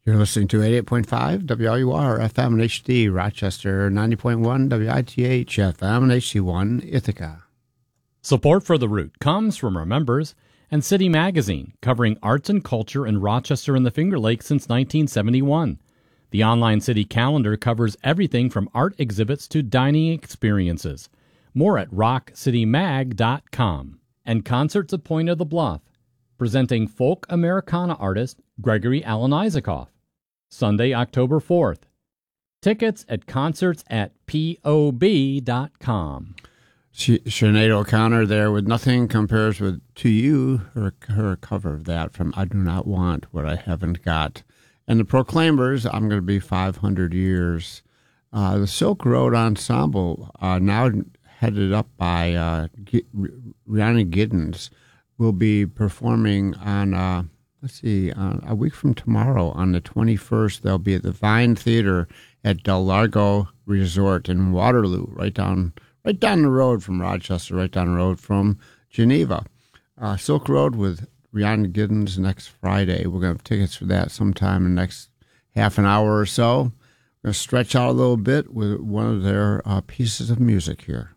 You're listening to 88.5 WRUR FM and HD Rochester, 90.1 WITH FM and HD1 Ithaca. Support for The Root comes from our members and City Magazine, covering arts and culture in Rochester and the Finger Lakes since 1971. The online city calendar covers everything from art exhibits to dining experiences. More at rockcitymag.com. And Concerts at Point of the Bluff, presenting folk Americana artist Gregory Alan Isaacoff. Sunday, October 4th. Tickets at concerts@pob.com. Sinead O'Connor there with Nothing Compares to You, her cover of that from I Do Not Want What I Haven't Got. And the Proclaimers, I'm going to be 500 years. The Silk Road Ensemble, now headed up by Rihanna Giddens, will be performing on, a week from tomorrow, on the 21st. They'll be at the Vine Theater at Del Largo Resort in Waterloo, right down the road from Rochester, right down the road from Geneva. Silk Road with Rihanna Giddens next Friday. We're going to have tickets for that sometime in the next half an hour or so. We're going to stretch out a little bit with one of their pieces of music here.